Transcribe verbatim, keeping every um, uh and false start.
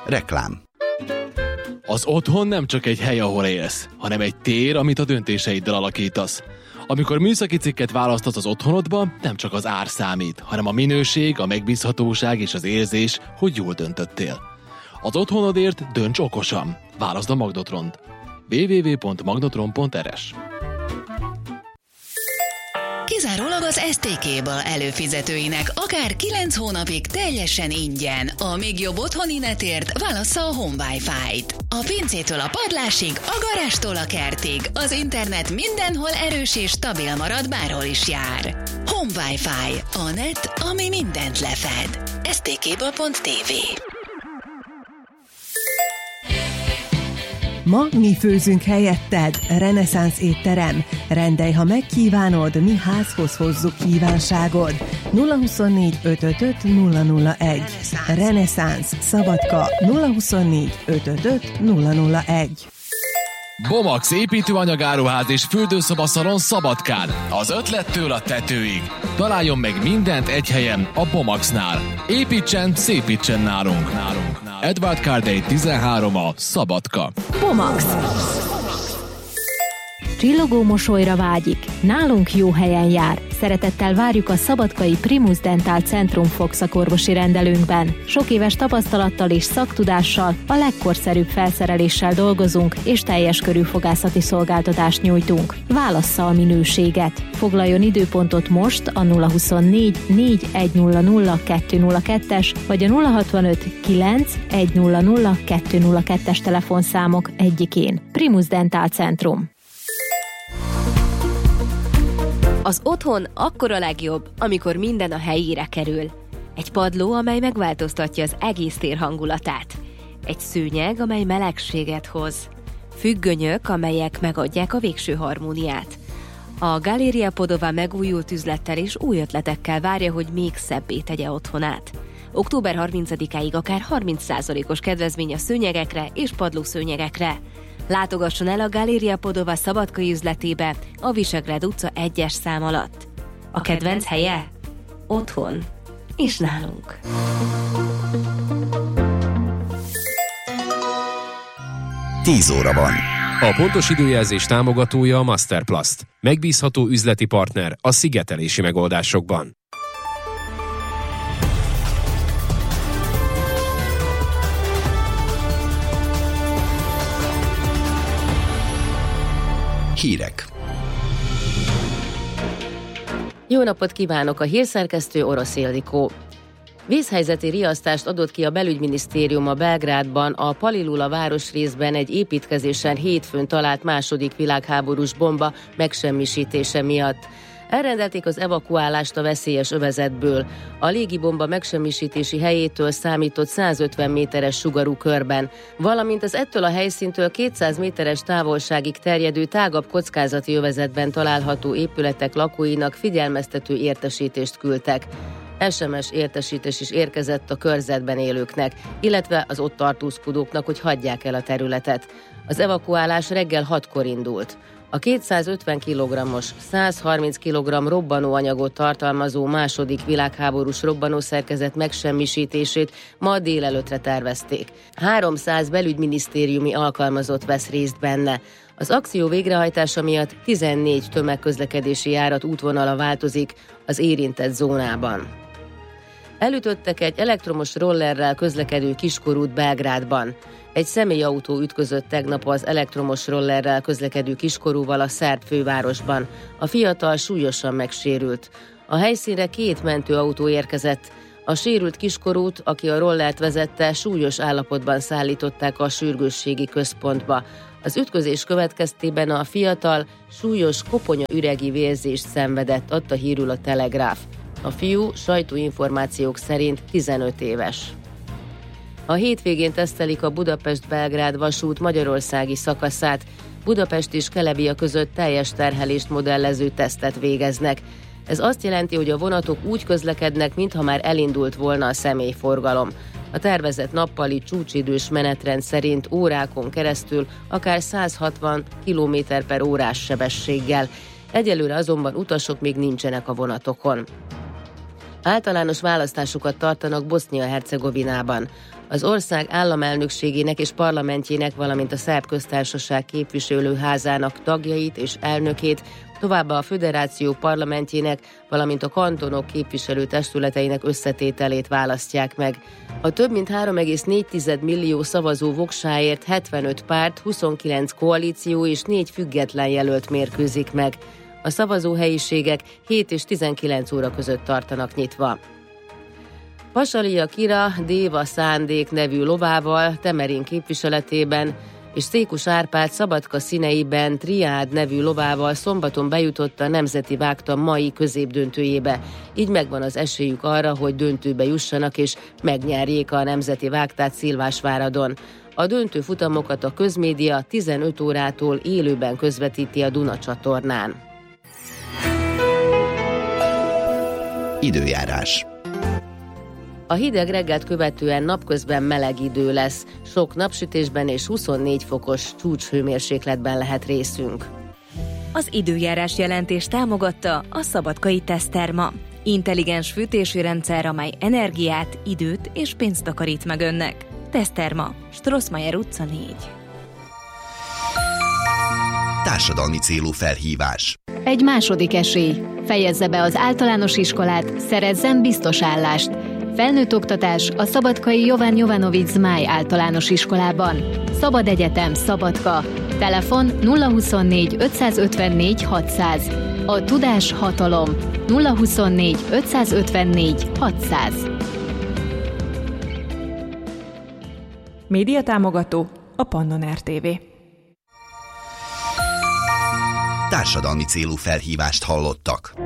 Reklám. Az otthon nem csak egy hely, ahol élsz, hanem egy tér, amit a döntéseiddel alakítasz. Amikor műszaki cikket választasz az otthonodba, nem csak az ár számít, hanem a minőség, a megbízhatóság és az érzés, hogy jól döntöttél. Az otthonodért dönts okosan. Válaszd a Magnotront. double-u double-u double-u pont magnotron pont r s. Kizárólag az es té ká-ből előfizetőinek akár kilenc hónapig teljesen ingyen. A még jobb otthoni netért válassza a Home Wi-Fi-t. A pincétől a padlásig, a garástól a kertig. Az internet mindenhol erős és stabil marad, bárhol is jár. Home Wi-Fi. A net, ami mindent lefed. es té ká pont té vé. Ma mi főzünk helyetted. Reneszánsz étterem. Rendelj, ha megkívánod, mi házhoz hozzuk kívánságod. nulla huszonnégy ötvenöt nulla nulla egy. Reneszánsz Szabadka nulla huszonnégy ötvenöt nulla nulla egy. Bomax építőanyagáruház és fürdőszobaszalon Szabadkán. Az ötlettől a tetőig. Találjon meg mindent egy helyen, a Bomaxnál. Építsen, szépítsen nálunk. nálunk. Edward Cardey tizenhárom a Szabadka. Bomax. Csillogó mosolyra vágyik. Nálunk jó helyen jár. Szeretettel várjuk a szabadkai Primus Dental Centrum fogszakorvosi rendelőnkben. Sok éves tapasztalattal és szaktudással, a legkorszerűbb felszereléssel dolgozunk, és teljes körű fogászati szolgáltatást nyújtunk. Válassza a minőséget. Foglaljon időpontot most a nulla huszonnégy négy egy nulla nulla kettő nulla kettes vagy a nulla hatvanöt kilenc egy nulla nulla kettő nulla kettes telefonszámok egyikén. Primus Dental Centrum. Az otthon akkor a legjobb, amikor minden a helyére kerül. Egy padló, amely megváltoztatja az egész tér hangulatát. Egy szőnyeg, amely melegséget hoz. Függönyök, amelyek megadják a végső harmóniát. A Galéria Podova megújult üzlettel és új ötletekkel várja, hogy még szebbé tegye otthonát. október harmincadikáig akár harminc százalékos kedvezmény a szőnyegekre és padlószőnyegekre. Látogasson el a Galéria Podova szabadkai üzletébe a Visegrád utca egyes szám alatt. A kedvenc helye? Otthon. És nálunk. tíz óra van. A pontos időjelzés támogatója a Masterplast. Megbízható üzleti partner a szigetelési megoldásokban. Hírek. Jó napot kívánok, a hírszerkesztő Orosz Ildikó. Vízhelyzeti riasztást adott ki a belügyminisztérium a Belgrádban a Palilula városrészben egy építkezésen hétfőn talált második világháborús bomba megsemmisítése miatt. Elrendelték az evakuálást a veszélyes övezetből. A légibomba megsemmisítési helyétől számított százötven méteres sugarú körben, valamint az ettől a helyszíntől kétszáz méteres távolságig terjedő tágabb kockázati övezetben található épületek lakóinak figyelmeztető értesítést küldtek. es em es értesítés is érkezett a körzetben élőknek, illetve az ott tartózkodóknak, hogy hagyják el a területet. Az evakuálás reggel hatkor indult. A kétszázötven kilogrammos, száz harminc kilogramm robbanóanyagot tartalmazó második világháborús robbanószerkezet megsemmisítését ma délelőttre tervezték. háromszáz belügyminisztériumi alkalmazott vesz részt benne. Az akció végrehajtása miatt tizennégy tömegközlekedési járat útvonala változik az érintett zónában. Elütöttek egy elektromos rollerrel közlekedő kiskorút Belgrádban. Egy személyautó ütközött tegnap az elektromos rollerrel közlekedő kiskorúval a szerb fővárosban. A fiatal súlyosan megsérült. A helyszínre két mentőautó érkezett. A sérült kiskorút, aki a rollert vezette, súlyos állapotban szállították a sürgősségi központba. Az ütközés következtében a fiatal súlyos koponya-üregi vérzést szenvedett, adta hírül a Telegráf. A fiú sajtóinformációk szerint tizenöt éves. A hétvégén tesztelik a Budapest-Belgrád vasút magyarországi szakaszát. Budapest és Kelebia között teljes terhelést modellező tesztet végeznek. Ez azt jelenti, hogy a vonatok úgy közlekednek, mintha már elindult volna a személyforgalom. A tervezett nappali csúcsidős menetrend szerint órákon keresztül akár száz hatvan kilométer per órás sebességgel. Egyelőre azonban utasok még nincsenek a vonatokon. Általános választásokat tartanak Bosznia-Hercegovinában. Az ország államelnökségének és parlamentjének, valamint a Szerb Köztársaság képviselőházának tagjait és elnökét, továbbá a föderáció parlamentjének, valamint a kantonok képviselőtestületeinek összetételét választják meg. A több mint három egész négy millió szavazó voksáért hetvenöt párt, huszonkilenc koalíció és négy független jelölt mérkőzik meg. A szavazóhelyiségek hét és tizenkilenc óra között tartanak nyitva. Pasalia Kira Déva Szándék nevű lovával Temerin képviseletében és Székus Árpád Szabadka színeiben Triád nevű lovával szombaton bejutott a Nemzeti Vágta mai középdöntőjébe. Így megvan az esélyük arra, hogy döntőbe jussanak és megnyerjék a Nemzeti Vágtát Szilvásváradon. A döntő futamokat a közmédia tizenöt órától élőben közvetíti a Duna csatornán. Időjárás. A hideg reggelt követően napközben meleg idő lesz, sok napsütésben és huszonnégy fokos csúcshőmérsékletben lehet részünk. Az időjárás jelentés támogatta a Szabadkai Teszterma. Intelligens fűtési rendszer, amely energiát, időt és pénzt takarít meg önnek. Teszterma, Strossmayer utca négy. Társadalmi célú felhívás. Egy második esély. Fejezze be az általános iskolát, szerezzen biztos állást. Felnőtt oktatás a Szabadkai Jovan Jovanovics Zmáj általános iskolában. Szabad Egyetem Szabadka. Telefon nulla huszonnégy ötszázötvennégy hatszáz. A tudás hatalom. nulla huszonnégy ötszázötvennégy hatszáz. Média támogató a Pannon er té vé. Társadalmi célú felhívást hallottak.